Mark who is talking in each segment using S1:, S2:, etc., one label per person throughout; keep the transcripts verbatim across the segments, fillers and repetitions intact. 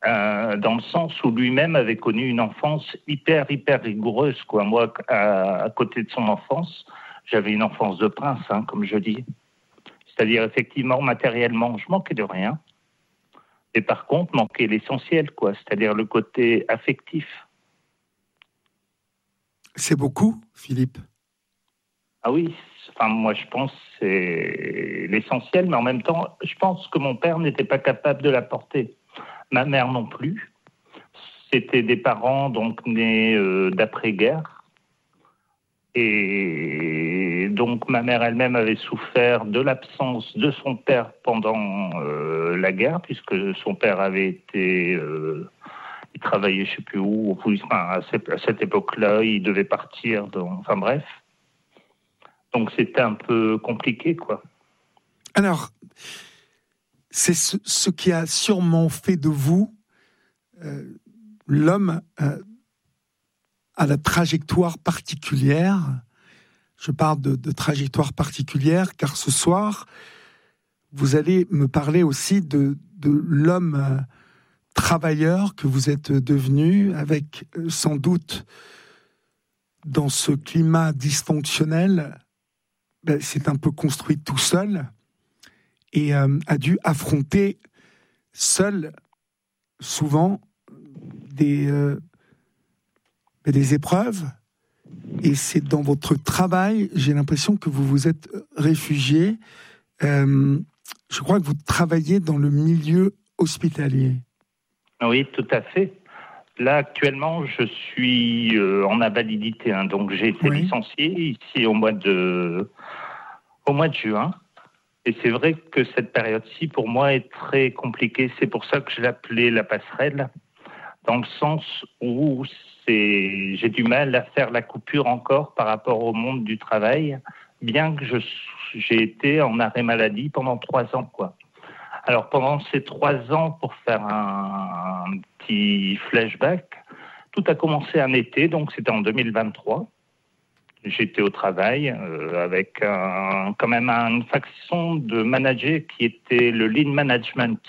S1: euh, dans le sens où lui-même avait connu une enfance hyper, hyper rigoureuse, quoi. Moi, à, à côté de son enfance, j'avais une enfance de prince, hein, comme je dis. C'est-à-dire, effectivement, matériellement, je manquais de rien. Et par contre, manquait l'essentiel, quoi. C'est-à-dire le côté affectif.
S2: C'est beaucoup, Philippe?
S1: Ah oui, enfin, moi je pense que c'est l'essentiel, mais en même temps, je pense que mon père n'était pas capable de l'apporter. Ma mère non plus. C'était des parents donc nés euh, d'après-guerre. Et donc ma mère elle-même avait souffert de l'absence de son père pendant euh, la guerre, puisque son père avait été... Euh, il travaillait je ne sais plus où, enfin, à cette, à cette époque-là, il devait partir, dans, enfin bref. Donc c'était un peu compliqué, quoi.
S2: Alors, c'est ce, ce qui a sûrement fait de vous euh, l'homme euh, à la trajectoire particulière. Je parle de, de trajectoire particulière, car ce soir, vous allez me parler aussi de, de l'homme euh, travailleur que vous êtes devenu, avec euh, sans doute, dans ce climat dysfonctionnel, ben, c'est un peu construit tout seul, et euh, a dû affronter seul, souvent, des, euh, des épreuves. Et c'est dans votre travail, j'ai l'impression que vous vous êtes réfugié. Euh, je crois que vous travaillez dans le milieu hospitalier.
S1: Oui, tout à fait. Là, actuellement, je suis euh, en invalidité. Hein, donc, j'ai été oui. licencié ici au mois de, au mois de juin. Et c'est vrai que cette période-ci, pour moi, est très compliquée. C'est pour ça que je l'appelais la passerelle, dans le sens où c'est, j'ai du mal à faire la coupure encore par rapport au monde du travail, bien que je, j'ai été en arrêt maladie pendant trois ans, quoi. Alors, pendant ces trois ans, pour faire un, un petit flashback, tout a commencé un été, donc c'était en deux mille vingt-trois. J'étais au travail euh, avec un, quand même une façon de manager qui était le lean management,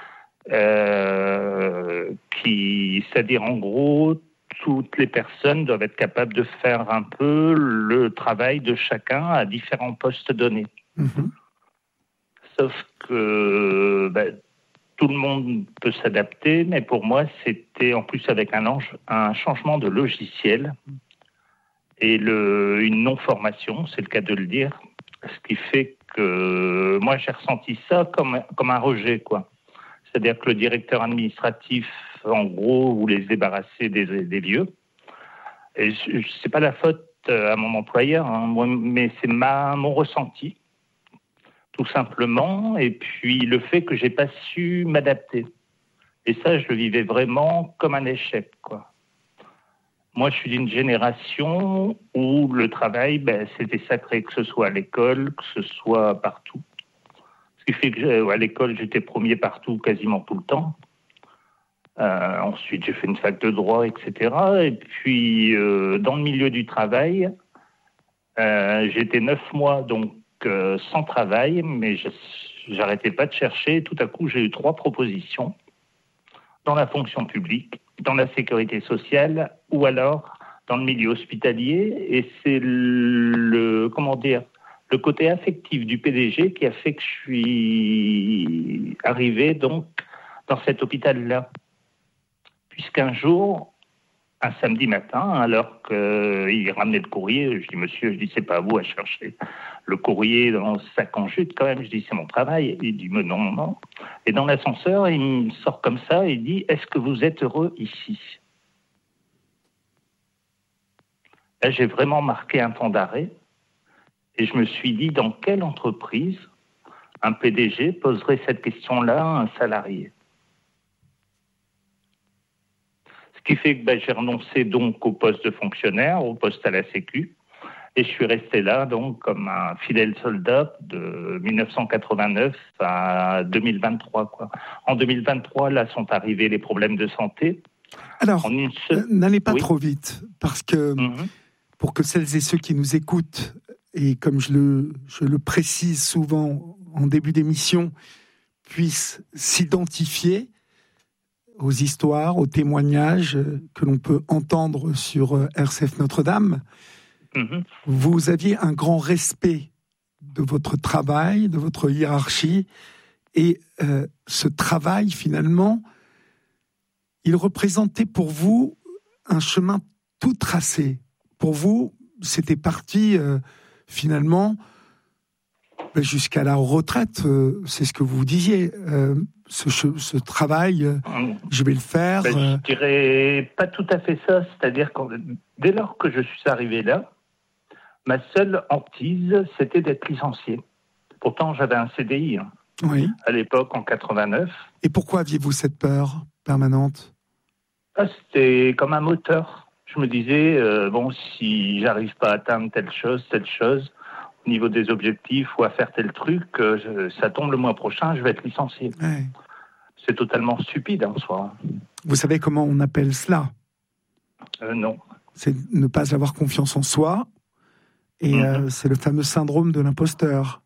S1: euh, qui, c'est-à-dire en gros, toutes les personnes doivent être capables de faire un peu le travail de chacun à différents postes donnés. Mmh. Sauf que ben, tout le monde peut s'adapter, mais pour moi, c'était en plus avec un, ange, un changement de logiciel et le, une non-formation, c'est le cas de le dire, ce qui fait que moi, j'ai ressenti ça comme, comme un rejet, quoi. C'est-à-dire que le directeur administratif, en gros, voulait se débarrasser des, des lieux. Et c'est pas la faute à mon employeur, hein, mais c'est ma, mon ressenti, tout simplement. Et puis le fait que j'ai pas su m'adapter. Et ça, je le vivais vraiment comme un échec, quoi. Moi, je suis d'une génération où le travail, ben, c'était sacré, que ce soit à l'école, que ce soit partout. Ce qui fait que à l'école, j'étais premier partout, quasiment tout le temps. Euh, ensuite, j'ai fait une fac de droit, et cetera. Et puis, euh, dans le milieu du travail, euh, j'étais neuf mois donc euh, sans travail, mais je, j'arrêtais pas de chercher. Tout à coup, j'ai eu trois propositions dans la fonction publique, dans la sécurité sociale, ou alors dans le milieu hospitalier. Et c'est le, comment dire, le côté affectif du P D G qui a fait que je suis arrivé donc dans cet hôpital-là. Puisqu'un jour, un samedi matin, alors qu'il ramenait le courrier, je dis, monsieur, je dis, c'est pas à vous à chercher le courrier dans le sac en jute quand même. Je dis, c'est mon travail. Il dit, mais non, non. Et dans l'ascenseur, il me sort comme ça et il dit, est-ce que vous êtes heureux ici? Là, j'ai vraiment marqué un temps d'arrêt et je me suis dit, dans quelle entreprise un P D G poserait cette question-là à un salarié? Ce qui fait que ben, j'ai renoncé donc au poste de fonctionnaire, au poste à la Sécu, et je suis resté là donc comme un fidèle soldat de dix-neuf cent quatre-vingt-neuf à deux mille vingt-trois, quoi. En deux mille vingt-trois, là sont arrivés les problèmes de santé.
S2: Alors, se... n'allez pas oui. trop vite, parce que mm-hmm. pour que celles et ceux qui nous écoutent, et comme je le, je le précise souvent en début d'émission, puissent s'identifier, aux histoires, aux témoignages que l'on peut entendre sur R C F Notre-Dame, mmh. vous aviez un grand respect de votre travail, de votre hiérarchie, et euh, ce travail, finalement, il représentait pour vous un chemin tout tracé. Pour vous, c'était parti, euh, finalement, jusqu'à la retraite, euh, c'est ce que vous disiez. Euh, ce, ce travail, euh, je vais le faire.
S1: Ben,
S2: euh...
S1: Je dirais pas tout à fait ça. C'est-à-dire que dès lors que je suis arrivé là, ma seule hantise, c'était d'être licencié. Pourtant, j'avais un C D I hein,
S2: oui.
S1: à l'époque, en quatre-vingt-neuf.
S2: Et pourquoi aviez-vous cette peur permanente ?
S1: Ah, c'était comme un moteur. Je me disais, euh, bon, si j'arrive pas à atteindre telle chose, telle chose, au niveau des objectifs ou à faire tel truc, euh, je, ça tombe le mois prochain, je vais être licencié.
S2: Ouais.
S1: C'est totalement stupide en soi.
S2: Vous savez comment on appelle cela ?
S1: euh, Non.
S2: C'est ne pas avoir confiance en soi, et mmh. euh, c'est le fameux syndrome de l'imposteur.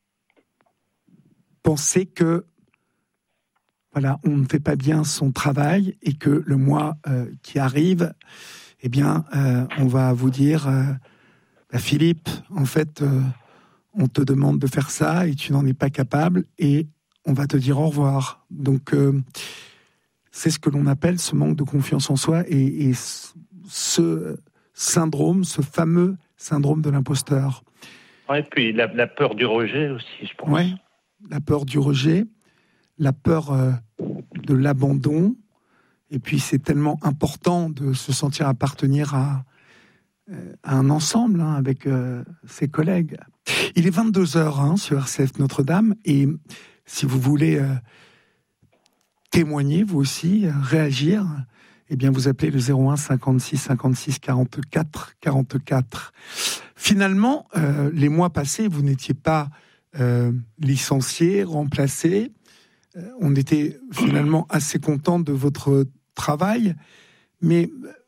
S2: Penser que voilà, on ne fait pas bien son travail et que le mois euh, qui arrive, eh bien, euh, on va vous dire, euh, bah, Philippe, en fait, euh, on te demande de faire ça et tu n'en es pas capable et on va te dire au revoir. Donc, euh, c'est ce que l'on appelle ce manque de confiance en soi et, et ce syndrome, ce fameux syndrome de l'imposteur.
S1: Oui, puis la, la peur du rejet aussi, je pense.
S2: Oui, la peur du rejet, la peur euh, de l'abandon. Et puis, c'est tellement important de se sentir appartenir à, euh, à un ensemble hein, avec euh, ses collègues. Il est vingt-deux heures hein, sur R C F Notre-Dame. Et si vous voulez euh, témoigner, vous aussi, euh, réagir, eh bien, vous appelez le zéro un cinquante-six cinquante-six quarante-quatre quarante-quatre. Finalement, euh, les mois passés, vous n'étiez pas euh, licencié, remplacé. Euh, on était finalement assez content de votre travail, mais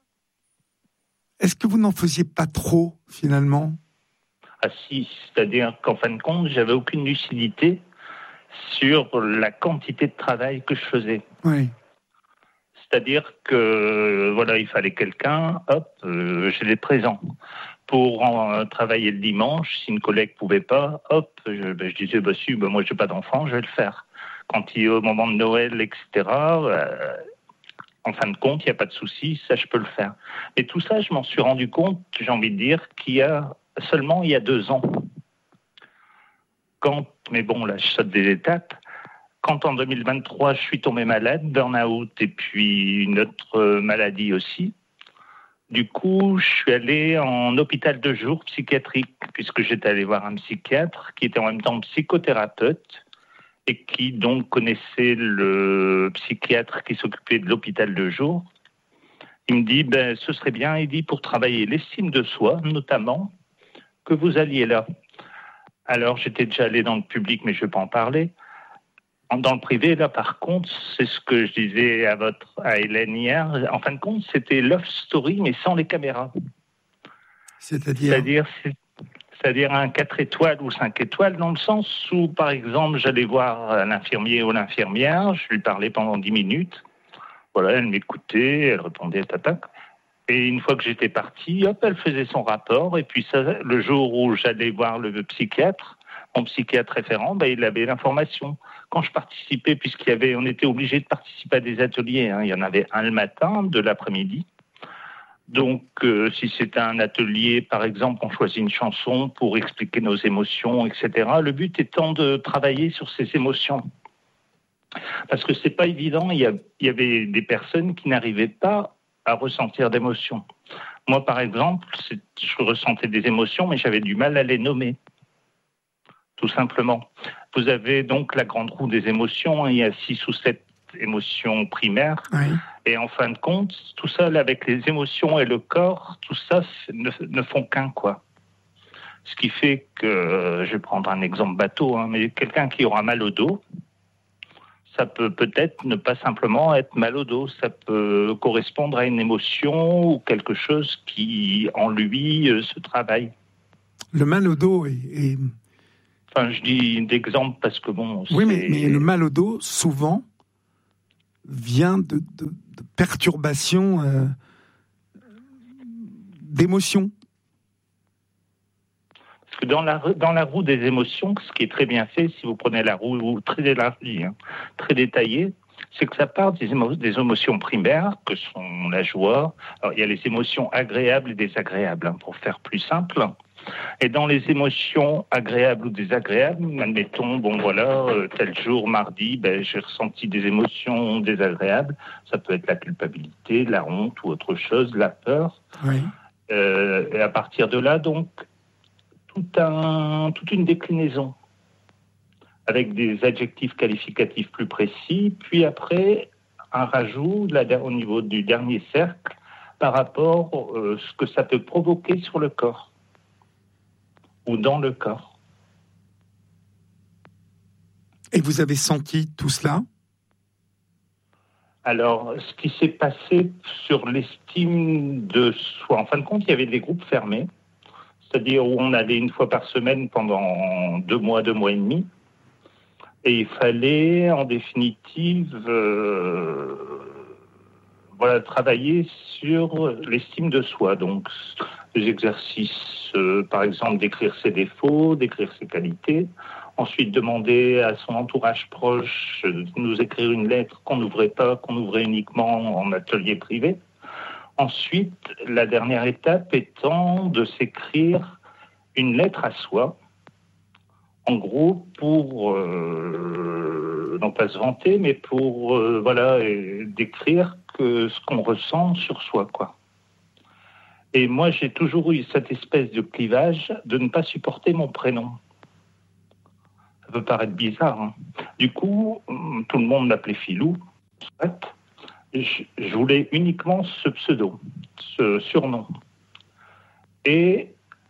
S2: est-ce que vous n'en faisiez pas trop, finalement ?
S1: Ah si, c'est-à-dire qu'en fin de compte, j'avais aucune lucidité sur la quantité de travail que je faisais.
S2: Oui.
S1: C'est-à-dire que, voilà, il fallait quelqu'un, hop, euh, je l'ai présent. Pour en, travailler le dimanche, si une collègue ne pouvait pas, hop, je, ben, je disais, bah si, ben, moi je n'ai pas d'enfant, je vais le faire. Quand il est au moment de Noël, et cetera, euh, en fin de compte, il n'y a pas de souci, ça je peux le faire. Et tout ça, je m'en suis rendu compte, j'ai envie de dire, qu'il y a seulement il y a deux ans. Quand, mais bon, là je saute des étapes. Quand en deux mille vingt-trois, je suis tombé malade, burn-out et puis une autre maladie aussi, du coup, je suis allé en hôpital de jour psychiatrique, puisque j'étais allé voir un psychiatre qui était en même temps psychothérapeute et qui donc connaissait le psychiatre qui s'occupait de l'hôpital de jour. Il me dit, ben, ce serait bien, il dit, pour travailler l'estime de soi, notamment, que vous alliez là. Alors, j'étais déjà allé dans le public, mais je ne vais pas en parler. Dans le privé, là, par contre, c'est ce que je disais à votre, à Hélène hier. En fin de compte, c'était Love Story, mais sans les caméras.
S2: C'est-à-dire
S1: C'est-à-dire, c'est, c'est-à-dire un quatre étoiles ou cinq étoiles, dans le sens où, par exemple, j'allais voir l'infirmier ou l'infirmière, je lui parlais pendant dix minutes. Voilà, elle m'écoutait, elle répondait à tata. Et une fois que j'étais parti, hop, elle faisait son rapport. Et puis, ça, le jour où j'allais voir le psychiatre, mon psychiatre référent, ben, il avait l'information. Quand je participais, puisqu'il y avait, on était obligé de participer à des ateliers, hein, il y en avait un le matin, deux l'après-midi. Donc, euh, si c'était un atelier, par exemple, on choisit une chanson pour expliquer nos émotions, et cetera. Le but étant de travailler sur ces émotions. Parce que c'est pas évident, il y, a, il y avait des personnes qui n'arrivaient pas à ressentir d'émotions. Moi, par exemple, c'est, je ressentais des émotions, mais j'avais du mal à les nommer. Tout simplement. Vous avez donc la grande roue des émotions, il y a six ou sept émotions primaires, oui. Et en fin de compte, tout ça, là, avec les émotions et le corps, tout ça ne, ne font qu'un, quoi. Ce qui fait que, je vais prendre un exemple bateau, hein, mais quelqu'un qui aura mal au dos, ça peut peut-être ne pas simplement être mal au dos, ça peut correspondre à une émotion ou quelque chose qui, en lui, euh, se travaille.
S2: Le mal au dos est... est...
S1: Enfin, je dis d'exemple parce que bon...
S2: Oui, mais, mais le mal au dos, souvent, vient de, de, de perturbations, euh, d'émotions.
S1: Parce que dans la, dans la roue des émotions, ce qui est très bien fait, si vous prenez la roue très élargie, hein, très détaillée, c'est que ça part des, émo- des émotions primaires, que sont la joie. Alors, il y a les émotions agréables et désagréables, hein, pour faire plus simple. Et dans les émotions agréables ou désagréables, admettons, bon voilà, euh, tel jour, mardi, ben, j'ai ressenti des émotions désagréables. Ça peut être la culpabilité, la honte ou autre chose, la peur.
S2: Oui.
S1: Euh, et à partir de là, donc, tout un, toute une déclinaison avec des adjectifs qualificatifs plus précis, puis après, un rajout là, au niveau du dernier cercle par rapport à euh, ce que ça peut provoquer sur le corps ou dans le corps.
S2: Et vous avez senti tout cela ?
S1: Alors, ce qui s'est passé sur l'estime de soi, en fin de compte, il y avait des groupes fermés, c'est-à-dire où on allait une fois par semaine pendant deux mois, deux mois et demi, et il fallait, en définitive, euh, voilà, travailler sur l'estime de soi. Donc, des exercices, euh, par exemple, d'écrire ses défauts, d'écrire ses qualités. Ensuite, demander à son entourage proche de nous écrire une lettre qu'on n'ouvrait pas, qu'on ouvrait uniquement en atelier privé. Ensuite, la dernière étape étant de s'écrire une lettre à soi, en gros, pour, euh, non pas se vanter, mais pour, euh, voilà, et décrire que ce qu'on ressent sur soi, quoi. Et moi, j'ai toujours eu cette espèce de clivage de ne pas supporter mon prénom. Ça peut paraître bizarre, hein. Du coup, tout le monde m'appelait Philou. Je, je voulais uniquement ce pseudo, ce surnom. Et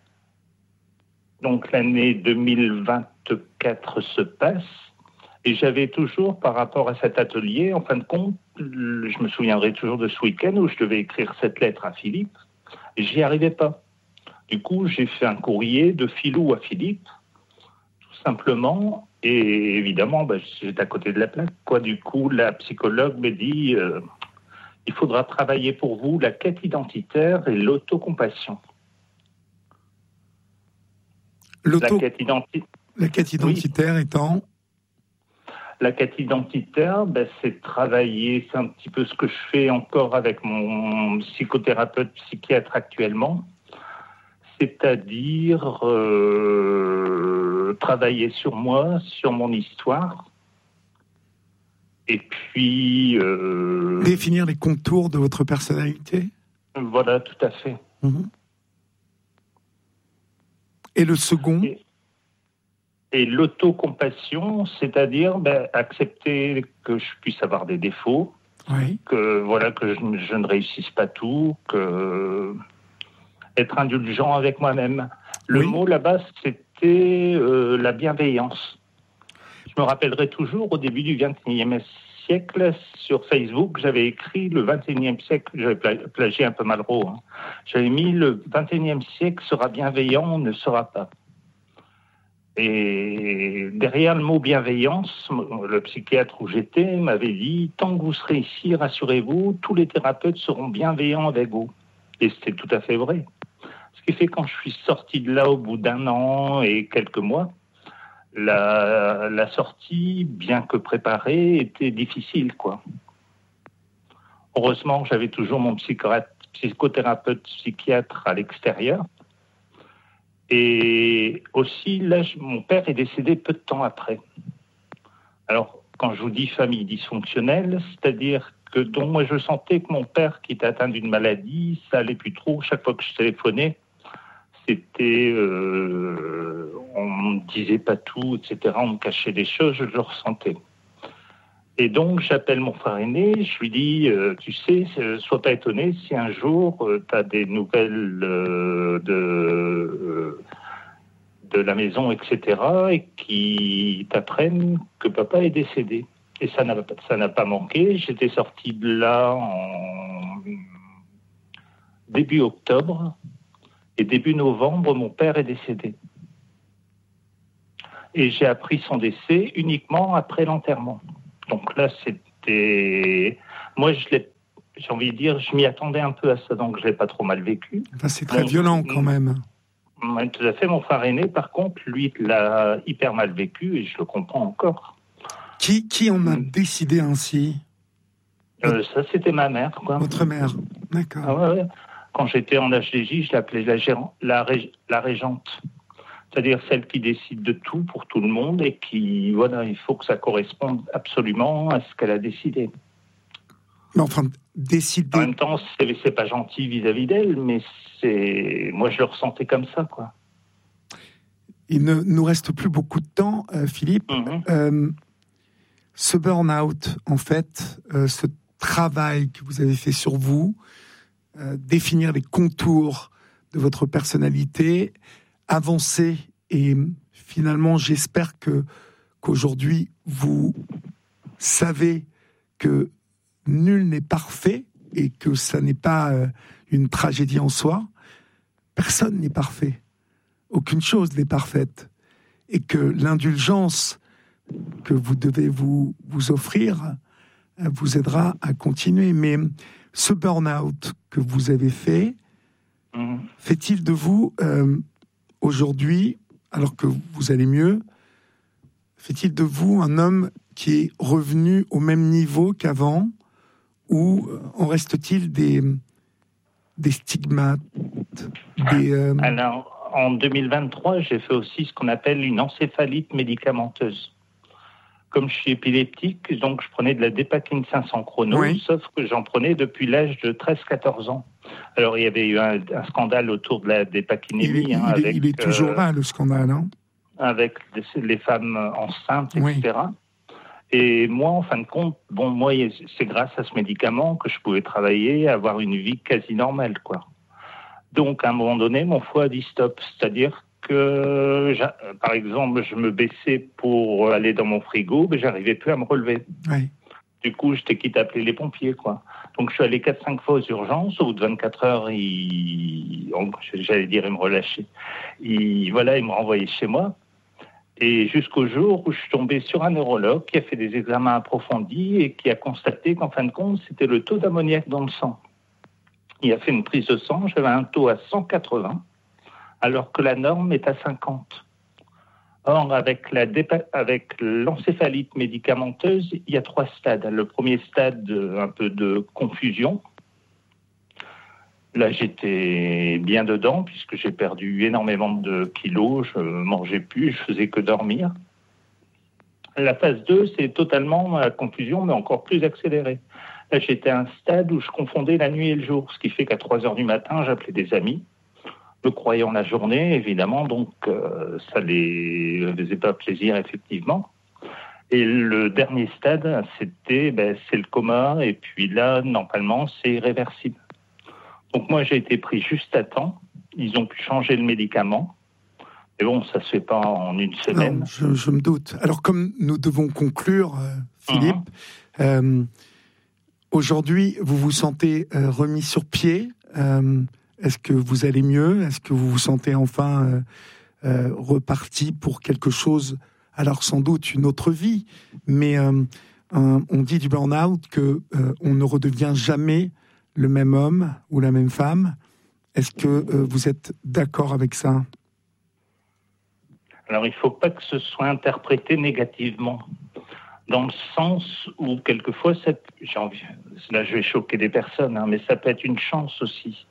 S1: donc l'année deux mille vingt-quatre se passe et j'avais toujours, par rapport à cet atelier, en fin de compte, je me souviendrai toujours de ce week-end où je devais écrire cette lettre à Philippe et j'y arrivais pas. Du coup, j'ai fait un courrier de Philou à Philippe, tout simplement, et évidemment, bah, j'étais à côté de la plaque, quoi. Du coup, la psychologue me dit euh, il faudra travailler pour vous la quête identitaire et l'autocompassion.
S2: L'auto...
S1: La quête, identi...
S2: la quête identitaire oui. étant
S1: La quête identitaire, ben, c'est travailler, c'est un petit peu ce que je fais encore avec mon psychothérapeute psychiatre actuellement, c'est-à-dire euh, travailler sur moi, sur mon histoire, et puis... Euh,
S2: définir les contours de votre personnalité.
S1: Voilà, tout à fait.
S2: Mmh. Et le second ?
S1: et, et l'autocompassion, c'est-à-dire ben, accepter que je puisse avoir des défauts,
S2: oui.
S1: que, voilà, que je, je ne réussisse pas tout, que... être indulgent avec moi-même. Le oui. mot là-bas, c'était euh, la bienveillance. Je me rappellerai toujours, au début du vingt et unième siècle, sur Facebook, j'avais écrit le vingt et unième siècle, j'avais plagié un peu Malraux, hein. J'avais mis le vingt et unième siècle sera bienveillant, ne sera pas. Et derrière le mot bienveillance, le psychiatre où j'étais m'avait dit « Tant que vous serez ici, rassurez-vous, tous les thérapeutes seront bienveillants avec vous. » Et c'était tout à fait vrai. Ce qui fait quand je suis sorti de là au bout d'un an et quelques mois, la, la sortie, bien que préparée, était difficile, quoi. Heureusement, j'avais toujours mon psychothérapeute psychiatre à l'extérieur. Et aussi, là, je, mon père est décédé peu de temps après. Alors, quand je vous dis famille dysfonctionnelle, c'est-à-dire que donc moi je sentais que mon père, qui était atteint d'une maladie, ça allait plus trop. Chaque fois que je téléphonais, c'était, euh, on me disait pas tout, et cetera. On me cachait des choses, je le ressentais. Et donc j'appelle mon frère aîné, je lui dis, euh, tu sais, euh, sois pas étonné si un jour euh, tu as des nouvelles euh, de euh, de la maison, et cetera, et qui t'apprennent que papa est décédé. Et ça n'a, ça n'a pas manqué. J'étais sorti de là en début octobre. Et début novembre, mon père est décédé. Et j'ai appris son décès uniquement après l'enterrement. Donc là, c'est c'était... Moi, je l'ai... j'ai envie de dire, je m'y attendais un peu à ça, donc je ne l'ai pas trop mal vécu.
S2: Enfin, c'est très
S1: Mon...
S2: violent quand même.
S1: Oui, tout à fait. Mon frère aîné, par contre, lui, l'a hyper mal vécu et je le comprends encore.
S2: Qui, qui en a décidé ainsi ?
S1: euh, Ça, c'était ma mère, quoi.
S2: Votre mère, d'accord.
S1: Ah ouais, ouais. Quand j'étais en H D J, je l'appelais la, gérant, la, rég, la régente. C'est-à-dire celle qui décide de tout pour tout le monde et qui, voilà, il faut que ça corresponde absolument à ce qu'elle a décidé.
S2: Mais enfin, décider...
S1: En même temps, c'est, c'est pas gentil vis-à-vis d'elle, mais c'est... moi, je le ressentais comme ça, quoi.
S2: Il ne nous reste plus beaucoup de temps, euh, Philippe. Mm-hmm. Euh, ce burn-out, en fait, euh, ce travail que vous avez fait sur vous, euh, définir les contours de votre personnalité, avancer, et finalement, j'espère que qu'aujourd'hui, vous savez que nul n'est parfait et que ça n'est pas euh, une tragédie en soi. Personne n'est parfait. Aucune chose n'est parfaite. Et que l'indulgence que vous devez vous, vous offrir euh, vous aidera à continuer. Mais ce burn-out que vous avez fait, mmh. fait-il de vous, euh, aujourd'hui, alors que vous allez mieux, fait-il de vous un homme qui est revenu au même niveau qu'avant, ou en reste-t-il des, des stigmates des, euh...
S1: Alors, en deux mille vingt-trois, j'ai fait aussi ce qu'on appelle une encéphalite médicamenteuse. Comme je suis épileptique, donc je prenais de la Dépakine cinq cents chrono, oui. Sauf que j'en prenais depuis l'âge de treize à quatorze ans. Alors, il y avait eu un, un scandale autour de la dépakinémie.
S2: Il, hein, il, avec, il est toujours euh, là, le scandale, hein,
S1: avec les, les femmes enceintes,
S2: oui.
S1: et cetera. Et moi, en fin de compte, bon, moi, c'est grâce à ce médicament que je pouvais travailler, avoir une vie quasi normale, quoi. Donc, à un moment donné, mon foie a dit stop. C'est-à-dire que, par exemple, je me baissais pour aller dans mon frigo, mais j'arrivais plus à me relever.
S2: Oui.
S1: Du coup, j'étais quitte à appeler les pompiers, quoi. Donc, je suis allé quatre cinq fois aux urgences. Au bout de vingt-quatre heures, ils... j'allais dire, ils me relâchaient. Ils... Voilà, ils me renvoyaient chez moi. Et jusqu'au jour où je suis tombé sur un neurologue qui a fait des examens approfondis et qui a constaté qu'en fin de compte, c'était le taux d'ammoniac dans le sang. Il a fait une prise de sang, j'avais un taux à cent quatre-vingts, alors que la norme est à cinquante. Or, avec, la dépa- avec l'encéphalite médicamenteuse, il y a trois stades. Le premier stade, un peu de confusion. Là, j'étais bien dedans, puisque j'ai perdu énormément de kilos, je ne mangeais plus, je faisais que dormir. La phase deux, c'est totalement la confusion, mais encore plus accélérée. Là, j'étais à un stade où je confondais la nuit et le jour, ce qui fait qu'à trois heures du matin, j'appelais des amis, me croyant la journée, évidemment, donc euh, ça ne les faisait pas plaisir, effectivement. Et le dernier stade, c'était, ben, c'est le coma, et puis là, normalement, c'est irréversible. Donc moi, j'ai été pris juste à temps. Ils ont pu changer le médicament. Mais bon, ça ne se fait pas en une semaine.
S2: Non, je, je me doute. Alors, comme nous devons conclure, euh, Philippe, mmh. euh, aujourd'hui, vous vous sentez euh, remis sur pied. euh, Est-ce que vous allez mieux ? Est-ce que vous vous sentez enfin euh, euh, reparti pour quelque chose ? Alors, sans doute une autre vie. Mais euh, un, on dit du burn-out qu'on euh, ne redevient jamais le même homme ou la même femme. Est-ce que euh, vous êtes d'accord avec ça ?
S1: Alors, il ne faut pas que ce soit interprété négativement, dans le sens où, quelquefois, cette, j'ai envie, là, je vais choquer des personnes, hein, mais ça peut être une chance aussi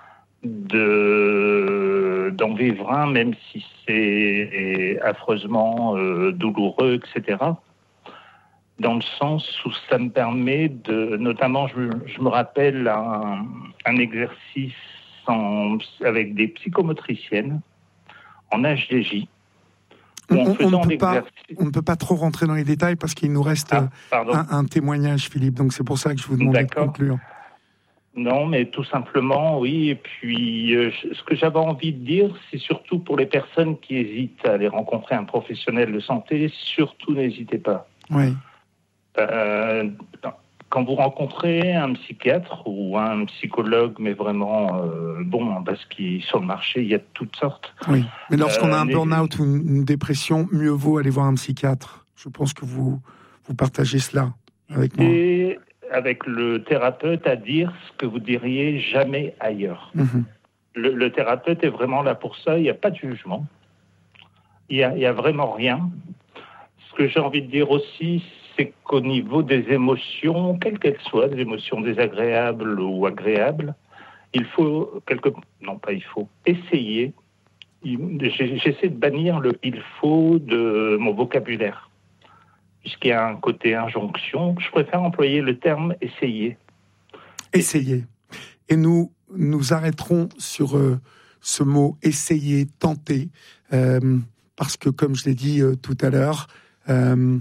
S1: de, d'en vivre un, même si c'est affreusement euh, douloureux, et cetera, dans le sens où ça me permet de... Notamment, je, je me rappelle un, un exercice en, avec des psychomotriciennes en H D J.
S2: On, on, on, ne peut pas, on ne peut pas trop rentrer dans les détails parce qu'il nous reste ah, un, un témoignage, Philippe. Donc c'est pour ça que je vous demande de conclure.
S1: Non, mais tout simplement, oui. Et puis, euh, ce que j'avais envie de dire, c'est surtout pour les personnes qui hésitent à aller rencontrer un professionnel de santé, surtout n'hésitez pas.
S2: Oui.
S1: Euh, quand vous rencontrez un psychiatre ou un psychologue, mais vraiment euh, bon, parce qu'il sur le marché, il y a de toutes sortes.
S2: Oui, mais lorsqu'on
S1: euh,
S2: a un burn-out ou une, une dépression, mieux vaut aller voir un psychiatre. Je pense que vous, vous partagez cela. avec moi.
S1: Et avec le thérapeute à dire ce que vous diriez jamais ailleurs. Mmh. Le, le thérapeute est vraiment là pour ça, il n'y a pas de jugement. Il n'y a, il y a vraiment rien. Ce que j'ai envie de dire aussi, c'est qu'au niveau des émotions, quelles qu'elles soient, des émotions désagréables ou agréables, il faut, quelque... non pas il faut, essayer. J'essaie de bannir le « il faut » de mon vocabulaire. Puisqu'il y a un côté injonction, je préfère employer le terme « essayer ».
S2: Essayer. Et nous, nous arrêterons sur euh, ce mot « essayer »,« tenter euh, », parce que, comme je l'ai dit euh, tout à l'heure, euh,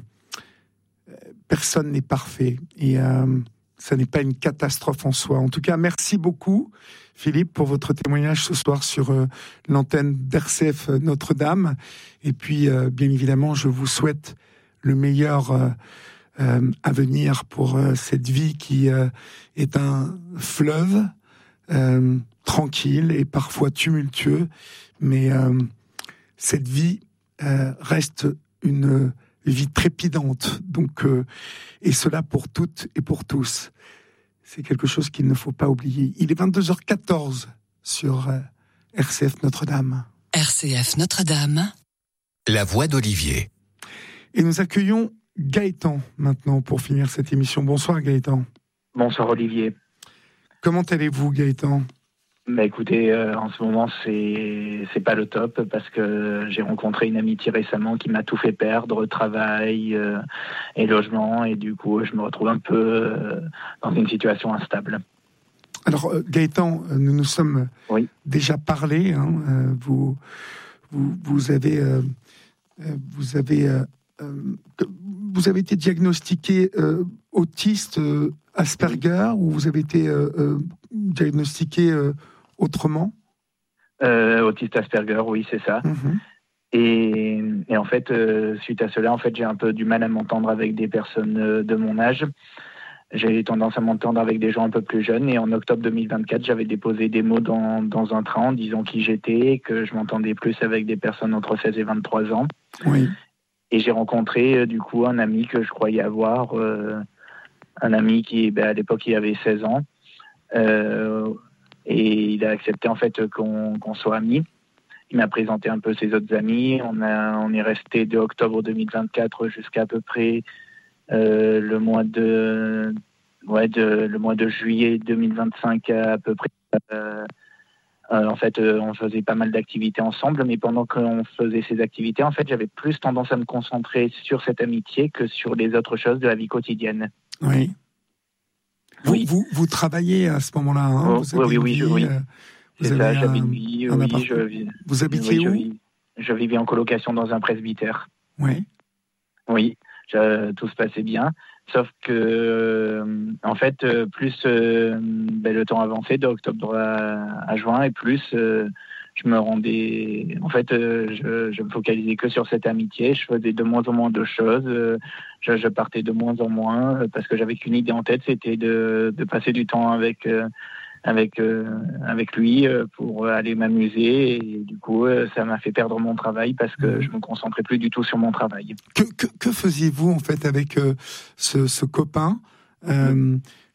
S2: personne n'est parfait. Et euh, ça n'est pas une catastrophe en soi. En tout cas, merci beaucoup, Philippe, pour votre témoignage ce soir sur euh, l'antenne d'R C F Notre-Dame. Et puis, euh, bien évidemment, je vous souhaite le meilleur euh, euh, à venir pour euh, cette vie qui euh, est un fleuve euh, tranquille et parfois tumultueux, mais euh, cette vie euh, reste une vie trépidante. Donc, euh, et cela pour toutes et pour tous. C'est quelque chose qu'il ne faut pas oublier. Il est vingt-deux heures quatorze sur euh, R C F Notre-Dame.
S3: R C F Notre-Dame.
S4: La voix d'Olivier.
S2: Et nous accueillons Gaëtan maintenant pour finir cette émission. Bonsoir Gaëtan.
S5: Bonsoir Olivier.
S2: Comment allez-vous Gaëtan ?
S5: Bah écoutez, euh, en ce moment c'est c'est pas le top parce que j'ai rencontré une amitié récemment qui m'a tout fait perdre, travail euh, et logement, et du coup je me retrouve un peu euh, dans une situation instable.
S2: Alors euh, Gaëtan, nous nous sommes oui. déjà parlé. Hein, euh, vous, vous vous avez euh, vous avez euh, vous avez été diagnostiqué euh, autiste euh, Asperger, ou vous avez été euh, euh, diagnostiqué euh, autrement
S5: euh, Autiste Asperger, oui, c'est ça. Mmh. Et, et en fait, euh, suite à cela, en fait, j'ai un peu du mal à m'entendre avec des personnes euh, de mon âge. J'ai tendance à m'entendre avec des gens un peu plus jeunes. Et en octobre deux mille vingt-quatre, j'avais déposé des mots dans, dans un train en disant qui j'étais, que je m'entendais plus avec des personnes entre seize et vingt-trois ans.
S2: Oui.
S5: Et j'ai rencontré euh, du coup un ami que je croyais avoir, euh, un ami qui, ben, à l'époque, il avait seize ans. Euh, et il a accepté en fait qu'on, qu'on soit amis. Il m'a présenté un peu ses autres amis. On, a, on est resté de octobre deux mille vingt-quatre jusqu'à à peu près euh, le mois de, ouais, de le mois de juillet deux mille vingt-cinq à, à peu près. Euh, Euh, en fait, euh, on faisait pas mal d'activités ensemble, mais pendant qu'on faisait ces activités, en fait, j'avais plus tendance à me concentrer sur cette amitié que sur les autres choses de la vie quotidienne.
S2: Oui. Vous, oui. vous, vous travaillez à ce moment-là, hein
S5: oh,
S2: vous
S5: Oui, oui,
S2: vie,
S5: je, oui.
S2: Euh, vous
S5: C'est
S2: avez
S5: ça, j'avais
S2: un,
S5: une vie,
S2: un
S5: oui, je vis.
S2: Vous habitiez
S5: oui,
S2: où
S5: je, vis, je vivais en colocation dans un presbytère.
S2: Oui.
S5: Oui, je, tout se passait bien. Sauf que, euh, en fait, euh, plus euh, ben, le temps avançait d'octobre à, à juin, et plus euh, je me rendais... En fait, euh, je, je me focalisais que sur cette amitié. Je faisais de moins en moins de choses. Euh, je, je partais de moins en moins parce que j'avais qu'une idée en tête, c'était de, de passer du temps avec... Euh, avec euh, avec lui euh, pour aller m'amuser, et du coup euh, ça m'a fait perdre mon travail parce que je me concentrais plus du tout sur mon travail.
S2: Que, que, que faisiez-vous en fait avec euh, ce, ce copain euh,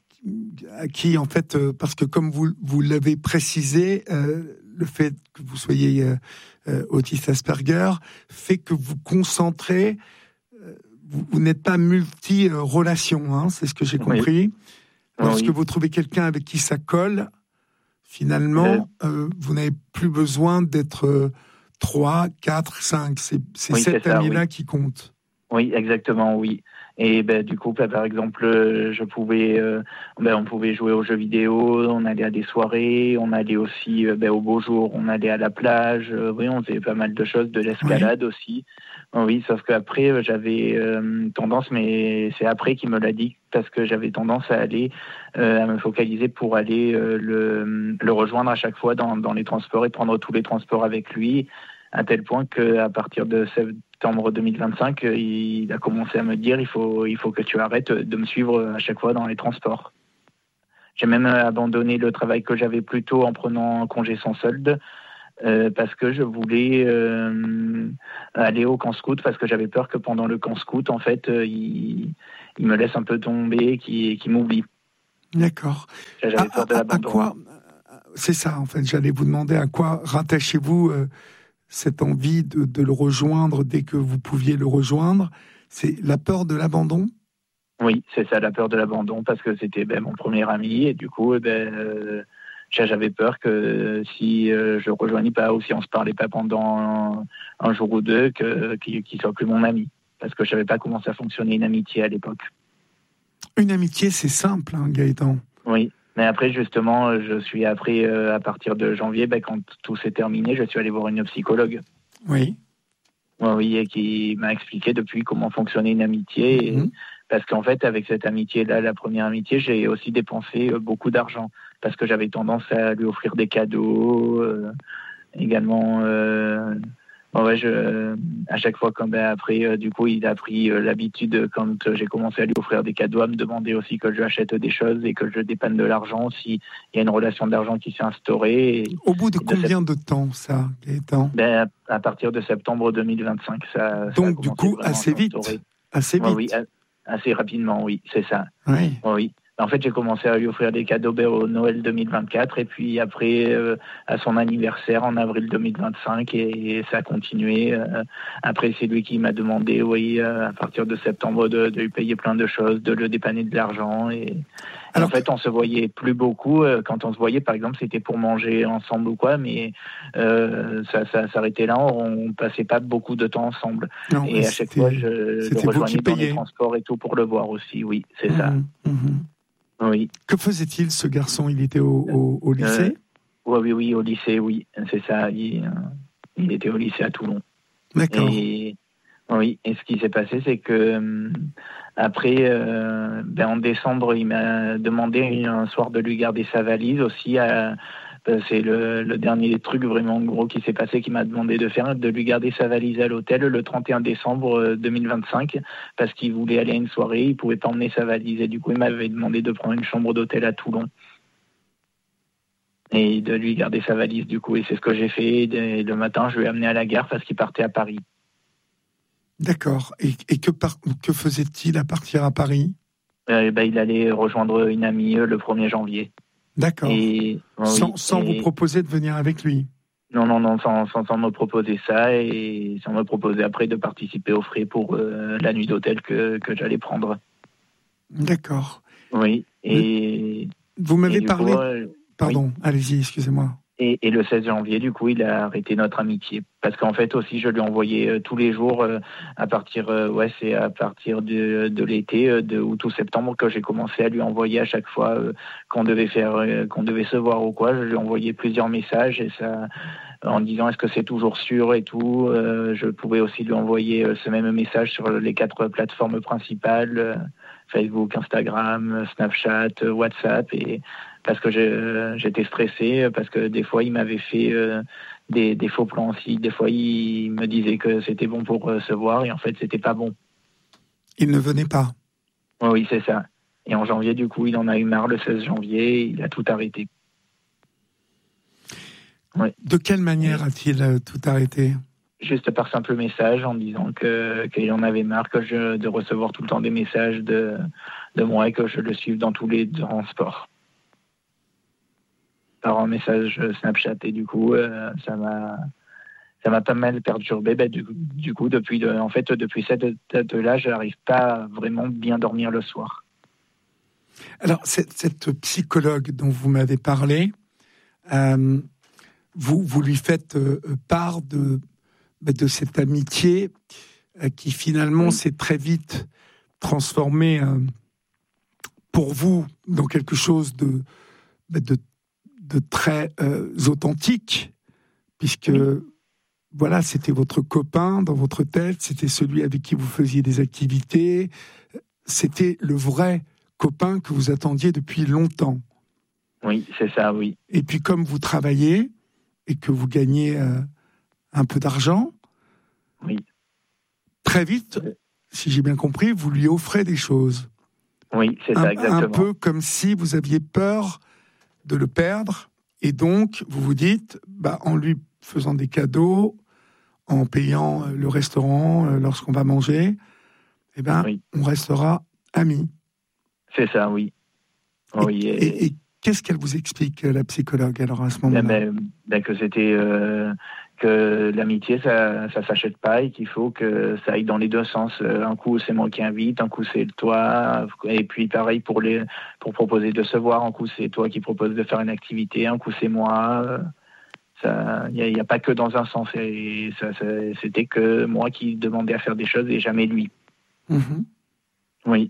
S2: qui en fait euh, parce que comme vous vous l'avez précisé, euh, le fait que vous soyez euh, euh, autiste Asperger fait que vous concentrez, euh, vous, vous n'êtes pas multi-relation, hein, c'est ce que j'ai compris. Oui. Lorsque oui. vous trouvez quelqu'un avec qui ça colle, finalement, euh, euh, vous n'avez plus besoin d'être euh, trois, quatre, cinq. C'est, c'est oui, cet c'est ami-là oui. qui compte.
S5: Oui, exactement, oui. Et ben, du coup, ben, par exemple, je pouvais, euh, ben, on pouvait jouer aux jeux vidéo, on allait à des soirées, on allait aussi ben, au beau jour, on allait à la plage. Euh, oui, on faisait pas mal de choses, de l'escalade oui. aussi. Oui, sauf qu'après, j'avais euh, tendance, mais c'est après qu'il me l'a dit, parce que j'avais tendance à aller, euh, à me focaliser pour aller euh, le, le rejoindre à chaque fois dans, dans les transports et prendre tous les transports avec lui, à tel point qu'à partir de septembre deux mille vingt-cinq, il a commencé à me dire il faut, il faut que tu arrêtes de me suivre à chaque fois dans les transports. J'ai même abandonné le travail que j'avais plus tôt en prenant un congé sans solde. euh, parce que je voulais euh, aller au camp scout, parce que j'avais peur que pendant le camp scout, en fait, euh, il, il me laisse un peu tomber, qu'il, qu'il m'oublie.
S2: D'accord.
S5: J'avais
S2: à,
S5: peur de
S2: à,
S5: l'abandon.
S2: À quoi, c'est ça, en fait, j'allais vous demander à quoi rattachez-vous euh, cette envie de, de le rejoindre dès que vous pouviez le rejoindre? C'est la peur de l'abandon?
S5: Oui, c'est ça, la peur de l'abandon, parce que c'était ben, mon premier ami, et du coup, ben, euh, j'avais peur que si euh, je ne le rejoignais pas, ou si on ne se parlait pas pendant un, un jour ou deux, que, qu'il ne soit plus mon ami, parce que je ne savais pas comment ça fonctionnait une amitié à l'époque.
S2: Une amitié, c'est simple, hein, Gaëtan.
S5: Oui, mais après, justement, je suis après, euh, à partir de janvier, ben, quand tout s'est terminé, je suis allé voir une psychologue.
S2: Oui.
S5: Oui, et qui m'a expliqué depuis comment fonctionnait une amitié. Et,
S2: mmh.
S5: Parce qu'en fait, avec cette amitié-là, la première amitié, j'ai aussi dépensé beaucoup d'argent. Parce que j'avais tendance à lui offrir des cadeaux. Euh, également, euh, ouais, je, à chaque fois, quand, ben, après, euh, du coup, il a pris euh, l'habitude, quand j'ai commencé à lui offrir des cadeaux, à me demander aussi que je lui achète des choses et que je dépanne de l'argent. S'il y a une relation d'argent qui s'est instaurée. Et,
S2: Au bout de combien
S5: de,
S2: de temps, ça, Gaëtan?
S5: Ben, à partir de septembre deux mille vingt-cinq, ça,
S2: donc
S5: ça a
S2: du coup assez vite, assez vite.
S5: Oui, oui, assez rapidement, oui, c'est ça.
S2: Oui.
S5: Oui. En fait, j'ai commencé à lui offrir des cadeaux ben, au Noël deux mille vingt-quatre, et puis après euh, à son anniversaire en avril deux mille vingt-cinq, et, et ça a continué. Euh, après, c'est lui qui m'a demandé, oui, euh, à partir de septembre, de, de lui payer plein de choses, de le dépanner de l'argent. Et, Alors, en fait, on se voyait plus beaucoup. Quand on se voyait, par exemple, c'était pour manger ensemble ou quoi, mais euh, ça, ça s'arrêtait là. On passait pas beaucoup de temps ensemble.
S2: Non,
S5: et à chaque fois, je le rejoignais dans les transports et tout pour le voir aussi. Oui, c'est mmh, ça.
S2: Mmh.
S5: Oui.
S2: Que faisait-il, ce garçon? Il était au, au, au lycée?
S5: euh, Oui, oui, oui, au lycée, oui. C'est ça. Il, il était au lycée à Toulon.
S2: D'accord.
S5: Et, oui, et ce qui s'est passé, c'est que après, euh, ben en décembre, il m'a demandé un soir de lui garder sa valise aussi. À, c'est le, le dernier truc vraiment gros qui s'est passé, qui m'a demandé de faire, de lui garder sa valise à l'hôtel le trente et un décembre deux mille vingt-cinq, parce qu'il voulait aller à une soirée, il pouvait pas emmener sa valise, et du coup il m'avait demandé de prendre une chambre d'hôtel à Toulon et de lui garder sa valise, du coup, et c'est ce que j'ai fait. Et le matin, je lui ai amené à la gare parce qu'il partait à Paris.
S2: D'accord. Et, et que, par, que faisait-il à partir à Paris?
S5: euh, ben, Il allait rejoindre une amie le premier janvier.
S2: D'accord.
S5: Et,
S2: sans
S5: oui,
S2: sans
S5: et...
S2: vous proposer de venir avec lui?
S5: Non, non, non, sans, sans, sans me proposer ça, et sans me proposer après de participer aux frais pour euh, la nuit d'hôtel que, que j'allais prendre.
S2: D'accord.
S5: Oui, et...
S2: Vous m'avez parlé...
S5: coup, euh,
S2: Pardon,
S5: oui.
S2: Allez-y, excusez-moi.
S5: Et, et le seize janvier, du coup, il a arrêté notre amitié. Parce qu'en fait, aussi, je lui envoyais euh, tous les jours, euh, à partir, euh, ouais, c'est à partir de, de l'été, euh, de août ou septembre, que j'ai commencé à lui envoyer à chaque fois euh, qu'on devait faire, euh, qu'on devait se voir ou quoi. Je lui envoyais plusieurs messages, et ça, en disant est-ce que c'est toujours sûr et tout. Euh, je pouvais aussi lui envoyer euh, ce même message sur les quatre plateformes principales, euh, Facebook, Instagram, Snapchat, euh, WhatsApp, et parce que je, j'étais stressé, parce que des fois il m'avait fait euh, des, des faux plans aussi. Des fois il me disait que c'était bon pour euh, se voir, et en fait c'était pas bon.
S2: Il ne venait pas?
S5: Oui, c'est ça. Et en janvier, du coup, il en a eu marre le seize janvier, il a tout arrêté.
S2: Ouais. De quelle manière a-t-il euh, tout arrêté?
S5: Juste par simple message, en disant que qu'il en avait marre que je, de recevoir tout le temps des messages de, de moi, et que je le suive dans tous les transports. Par un message Snapchat, et du coup euh, ça m'a ça m'a pas mal perturbé. Ben, du, du coup depuis le, en fait depuis cette date-là, je n'arrive pas à vraiment bien dormir le soir.
S2: Alors cette, cette psychologue dont vous m'avez parlé, euh, vous vous lui faites euh, part de de cette amitié euh, qui finalement oui. s'est très vite transformée euh, pour vous dans quelque chose de de de très euh, authentique, puisque oui. voilà, c'était votre copain dans votre tête, c'était celui avec qui vous faisiez des activités, c'était le vrai copain que vous attendiez depuis longtemps.
S5: Oui, c'est ça, oui.
S2: Et puis comme vous travaillez et que vous gagnez euh, un peu d'argent,
S5: oui.
S2: très vite, oui. si j'ai bien compris, vous lui offrez des choses.
S5: Oui, c'est ça,
S2: un,
S5: exactement.
S2: Un peu comme si vous aviez peur de le perdre, Et donc, vous vous dites, bah, en lui faisant des cadeaux, en payant le restaurant euh, lorsqu'on va manger, eh ben, oui. on restera amis.
S5: C'est ça, oui.
S2: Et,
S5: oui
S2: et... Et, et qu'est-ce qu'elle vous explique, la psychologue, alors, à ce moment-là ?
S5: ben, ben, Que c'était... Euh, que l'amitié, ça ça s'achète pas et qu'il faut que ça aille dans les deux sens. Un coup, c'est moi qui invite, un coup, c'est toi. Et puis, pareil, pour, les, pour proposer de se voir, un coup, c'est toi qui proposes de faire une activité, un coup, c'est moi. Il n'y a, a pas que dans un sens. Et ça, ça, c'était que moi qui demandais à faire des choses et jamais lui.
S2: Mmh.
S5: Oui.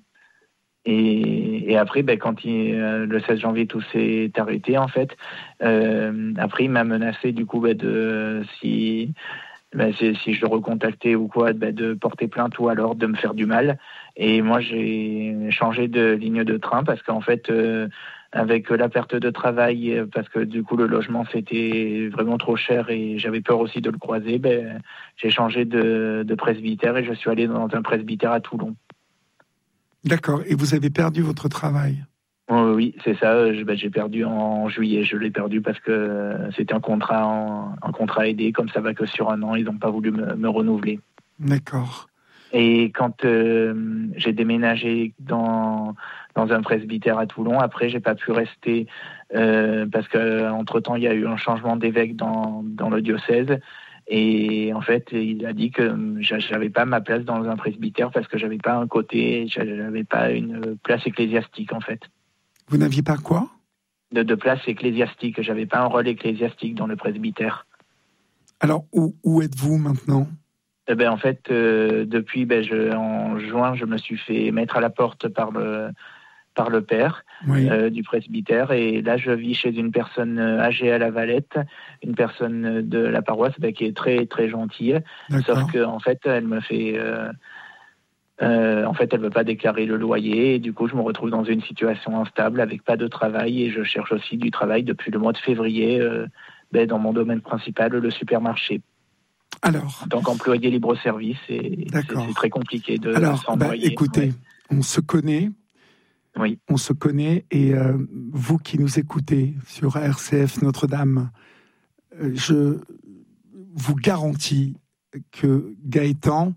S5: Et, et après, ben, quand il, euh, le seize janvier, tout s'est arrêté, en fait. Euh, après, il m'a menacé, du coup, ben, de si, ben, si, si je le recontactais ou quoi, ben, de porter plainte ou alors de me faire du mal. Et moi, j'ai changé de ligne de train parce qu'en fait, euh, avec la perte de travail, parce que du coup, le logement, c'était vraiment trop cher et j'avais peur aussi de le croiser, ben, j'ai changé de, de presbytère et je suis allé dans un presbytère à Toulon.
S2: D'accord. Et vous avez perdu votre travail ?
S5: Oh, oui, c'est ça. Je, ben, j'ai perdu en juillet. Je l'ai perdu parce que c'était un contrat, en, un contrat aidé. Comme ça va que sur un an, ils n'ont pas voulu me, me renouveler.
S2: D'accord.
S5: Et quand euh, j'ai déménagé dans dans un presbytère à Toulon, après, j'ai pas pu rester euh, parce que entre temps, il y a eu un changement d'évêque dans dans le diocèse. Et en fait, il a dit que j'avais pas ma place dans un presbytère parce que j'avais pas un côté, j'avais pas une place ecclésiastique, en fait.
S2: Vous n'aviez pas quoi ?
S5: de, de place ecclésiastique. J'avais pas un rôle ecclésiastique dans le presbytère.
S2: Alors, où, où êtes-vous maintenant ?
S5: Eh ben, en fait, euh, depuis ben, je, en juin, je me suis fait mettre à la porte par le, par le père
S2: oui.
S5: euh, du presbytère. Et là, je vis chez une personne âgée à La Valette, une personne de la paroisse ben, qui est très, très gentille.
S2: D'accord.
S5: Sauf qu'en fait, elle me fait... Euh, euh, en fait, elle ne veut pas déclarer le loyer. Et du coup, je me retrouve dans une situation instable avec pas de travail. Et je cherche aussi du travail depuis le mois de février euh, ben, dans mon domaine principal, le supermarché.
S2: Alors,
S5: en tant qu'employé libre-service, c'est, c'est, c'est très compliqué de
S2: Alors,
S5: s'employer.
S2: Bah, écoutez, ouais. on se connaît.
S5: Oui.
S2: On se connaît et euh, vous qui nous écoutez sur R C F Notre-Dame, euh, je vous garantis que Gaëtan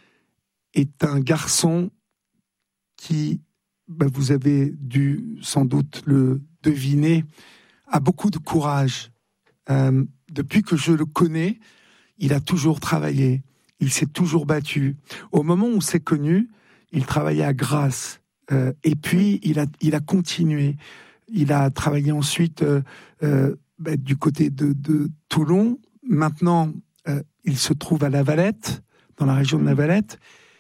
S2: est un garçon qui, bah, vous avez dû sans doute le deviner, a beaucoup de courage. Euh, depuis que je le connais, il a toujours travaillé, il s'est toujours battu. Au moment où on s'est connus, il travaillait à Grasse. Euh, et puis, il a, il a continué. Il a travaillé ensuite euh, euh, bah, du côté de, de Toulon. Maintenant, euh, il se trouve à La Valette, dans la région de La Valette.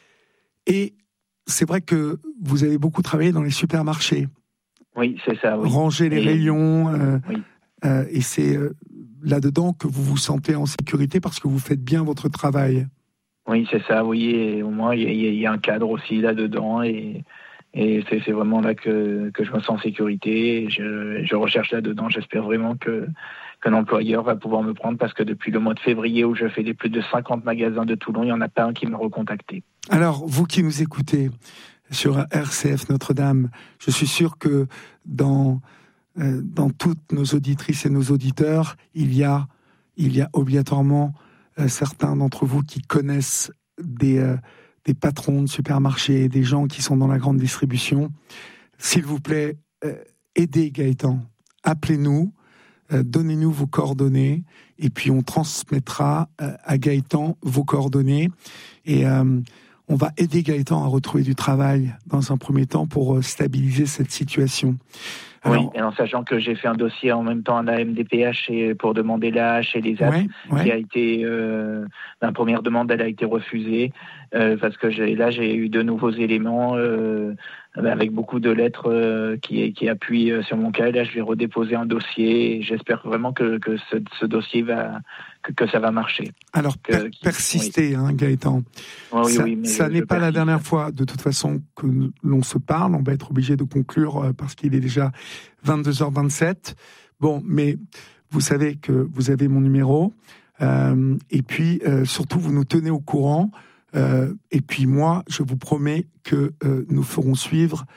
S2: Et c'est vrai que vous avez beaucoup travaillé dans les supermarchés.
S5: Oui, c'est ça. Oui.
S2: Ranger les
S5: et...
S2: rayons. Euh,
S5: oui.
S2: euh, et c'est euh, là-dedans que vous vous sentez en sécurité parce que vous faites bien votre travail.
S5: Oui, c'est ça. Oui, et au moins, il y, y a un cadre aussi là-dedans. Et... Et c'est, c'est vraiment là que, que je me sens en sécurité. Je, je recherche là-dedans. J'espère vraiment que, qu'un employeur va pouvoir me prendre parce que depuis le mois de février où je fais les plus de cinquante magasins de Toulon, il n'y en a pas un qui m'a recontacté.
S2: Alors, vous qui nous écoutez sur R C F Notre-Dame, je suis sûr que dans, euh, dans toutes nos auditrices et nos auditeurs, il y a, il y a obligatoirement euh, certains d'entre vous qui connaissent des... Euh, des patrons de supermarchés, des gens qui sont dans la grande distribution. S'il vous plaît, euh, aidez Gaëtan. Appelez-nous, euh, donnez-nous vos coordonnées, et puis on transmettra euh, à Gaëtan vos coordonnées. Et euh, on va aider Gaëtan à retrouver du travail dans un premier temps pour euh, stabiliser cette situation.
S5: Alors, oui, et en sachant que j'ai fait un dossier en même temps à la M D P H et pour demander l'A H et les A P,
S2: ouais, ouais.
S5: qui a été, euh, la première demande, elle a été refusée, euh, parce que j'ai, là, j'ai eu de nouveaux éléments, euh, avec beaucoup de lettres euh, qui, qui appuient sur mon cas. Et là, je vais redéposer un dossier et j'espère vraiment que, que ce, ce dossier va, que, que ça va marcher.
S2: Alors,
S5: que,
S2: per-
S5: qui,
S2: persistez, oui. hein, Gaëtan.
S5: Oui,
S2: ça
S5: oui, mais
S2: ça
S5: je,
S2: n'est
S5: je
S2: pas
S5: persiste.
S2: La dernière fois, de toute façon, que l'on se parle. On va être obligé de conclure euh, parce qu'il est déjà vingt-deux heures vingt-sept. Bon, mais vous savez que vous avez mon numéro. Euh, et puis, euh, surtout, vous nous tenez au courant. Euh, et puis, moi, je vous promets que euh, nous ferons suivre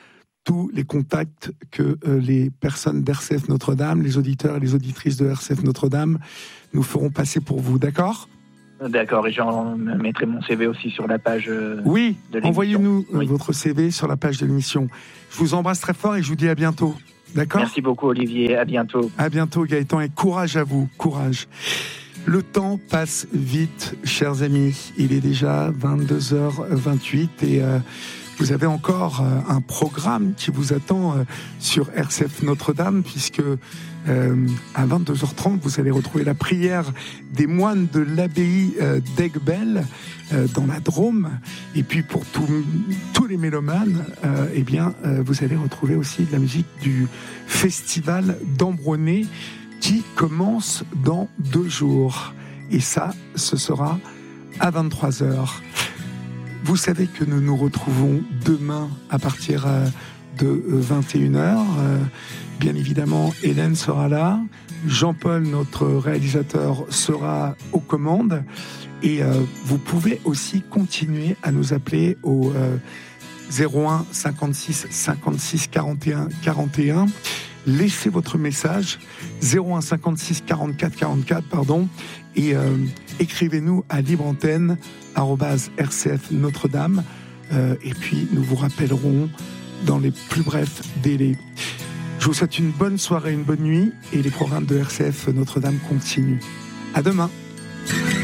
S2: tous les contacts que euh, les personnes d'R C F Notre-Dame, les auditeurs et les auditrices de R C F Notre-Dame nous feront passer pour vous, d'accord ?
S5: D'accord, et j'en mettrai mon C V aussi sur la page euh,
S2: oui,
S5: de l'émission.
S2: Envoyez-nous euh,
S5: oui.
S2: votre C V sur la page de l'émission. Je vous embrasse très fort et je vous dis à bientôt. D'accord ?
S5: Merci beaucoup Olivier, à bientôt.
S2: À bientôt Gaëtan et courage à vous, courage. Le temps passe vite, chers amis. Il est déjà vingt-deux heures vingt-huit et euh, vous avez encore euh, un programme qui vous attend euh, sur R C F Notre-Dame, puisque euh, à vingt-deux heures trente, vous allez retrouver la prière des moines de l'abbaye euh, d'Aiguebelle euh, dans la Drôme. Et puis pour tout, tous les mélomanes, euh, eh bien, euh, vous allez retrouver aussi de la musique du festival d'Ambronay, qui commence dans deux jours. Et ça, ce sera à vingt-trois heures. Vous savez que nous nous retrouvons demain à partir de vingt et une heures. Bien évidemment, Hélène sera là. Jean-Paul, notre réalisateur, sera aux commandes. Et euh, vous pouvez aussi continuer à nous appeler au euh, zéro un cinquante-six cinquante-six quarante et un quarante et un. Laissez votre message zéro un cinquante-six quarante-quatre quarante-quatre pardon et euh, écrivez-nous à libreantenne arobase r c f notre dame euh, et puis nous vous rappellerons dans les plus brefs délais. Je vous souhaite une bonne soirée, une bonne nuit et les programmes de R C F Notre-Dame continuent. À demain.